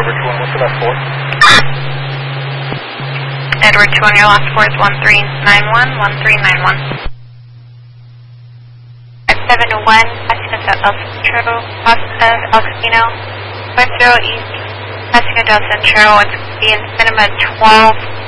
Edward 2 1, what's your last four? Edward 2 1, your last four is 1391, 1391. 571, passing us at El Centro, Costa, El Camino, 50 East, passing at El Centro, it's going to be in Cinema 12.